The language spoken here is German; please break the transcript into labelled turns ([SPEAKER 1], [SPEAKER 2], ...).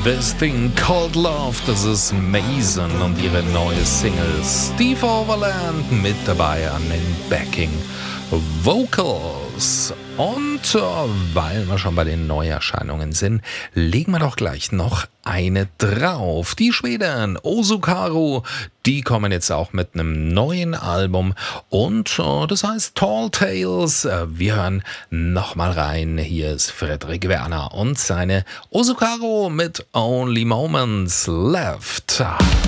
[SPEAKER 1] This Thing Called Love, das ist Mason und ihre neue Single Steve Overland mit dabei an den Backing Vocals. Und weil wir schon bei den Neuerscheinungen sind, legen wir doch gleich noch eine drauf. Die Schweden Osukaru, die kommen jetzt auch mit einem neuen Album und das heißt Tall Tales. Wir hören nochmal rein. Hier ist Frederik Werner und seine Osukaru mit Only Moments Left.